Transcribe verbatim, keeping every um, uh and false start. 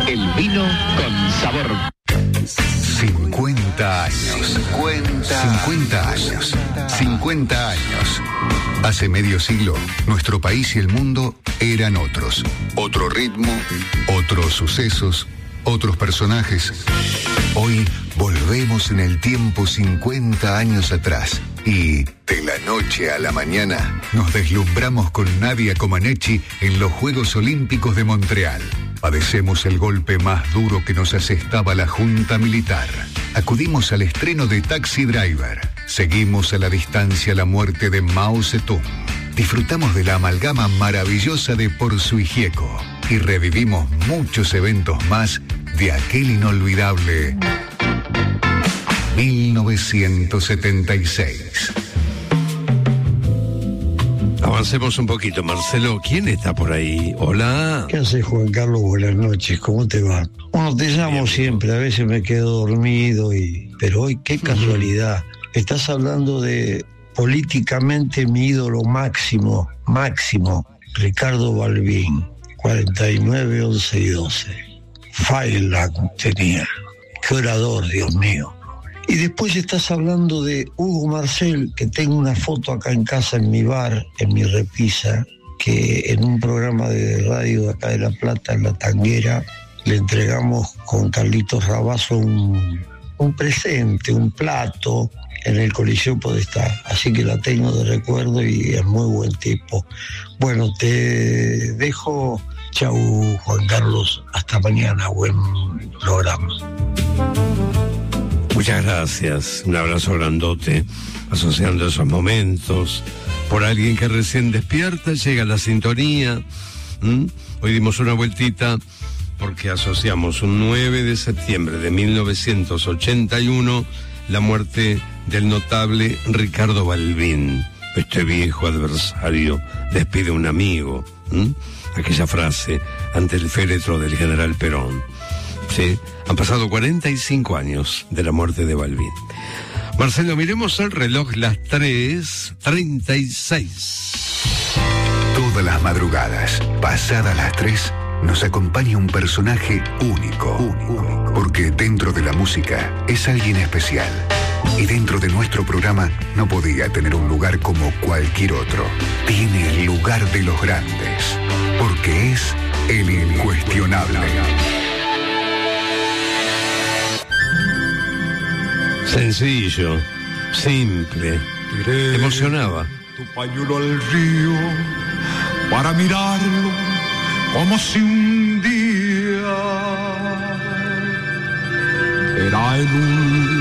El vino con sabor. cincuenta años. cincuenta. cincuenta años. cincuenta años. Hace medio siglo, nuestro país y el mundo eran otros. Otro ritmo, otros sucesos, otros personajes. Hoy volvemos en el tiempo cincuenta años atrás y, de la noche a la mañana, nos deslumbramos con Nadia Comaneci en los Juegos Olímpicos de Montreal. Padecemos el golpe más duro que nos asestaba la Junta Militar. Acudimos al estreno de Taxi Driver. Seguimos a la distancia la muerte de Mao Zedong. Disfrutamos de la amalgama maravillosa de Porzu y Gieco. Y revivimos muchos eventos más de aquel inolvidable mil novecientos setenta y seis. Avancemos un poquito, Marcelo. ¿Quién está por ahí? Hola. ¿Qué haces, Juan Carlos? Buenas noches, ¿cómo te va? Bueno, te llamo siempre, a veces me quedo dormido, y pero hoy, qué casualidad. Estás hablando de políticamente mi ídolo máximo, máximo, Ricardo Balbín, cuarenta y nueve, once y doce. Fireland tenía. Qué orador, Dios mío. Y después estás hablando de Hugo Marcel, que tengo una foto acá en casa, en mi bar, en mi repisa, que en un programa de radio de acá de La Plata, en La Tanguera, le entregamos con Carlitos Rabazo un, un presente, un plato, en el Coliseo Podestá. Así que la tengo de recuerdo y es muy buen tipo. Bueno, te dejo. Chau, Juan Carlos. Hasta mañana. Buen programa. Muchas gracias, un abrazo grandote, asociando esos momentos, por alguien que recién despierta, llega a la sintonía. ¿Mm? Hoy dimos una vueltita porque asociamos un nueve de septiembre de mil novecientos ochenta y uno la muerte del notable Ricardo Balbín. Este viejo adversario despide a un amigo. ¿Mm? Aquella frase ante el féretro del general Perón. Sí, han pasado cuarenta y cinco años de la muerte de Balbín. Marcelo, miremos el reloj, las tres treinta y seis. Todas las madrugadas, pasadas las tres, nos acompaña un personaje único, único, porque dentro de la música es alguien especial. Y dentro de nuestro programa no podía tener un lugar como cualquier otro. Tiene el lugar de los grandes, porque es el incuestionable. Sencillo, simple, te emocionaba. Tu pañuelo al río para mirarlo como si un día era el último